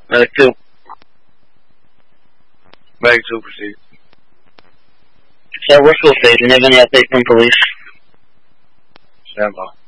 Medic 2. Medic 2, proceed. Sir, Bristol Station, have any update from police? Stand by.